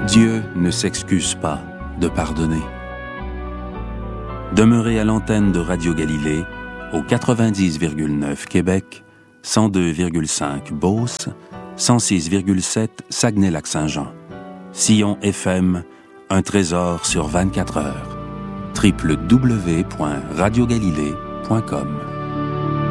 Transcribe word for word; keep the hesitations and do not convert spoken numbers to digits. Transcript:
Dieu ne s'excuse pas de pardonner. Demeurez à l'antenne de Radio Galilée au quatre-vingt-dix virgule neuf Québec, cent deux virgule cinq Beauce, cent six virgule sept Saguenay-Lac-Saint-Jean. Sillon F M, un trésor sur vingt-quatre heures. w w w point radio galilée point com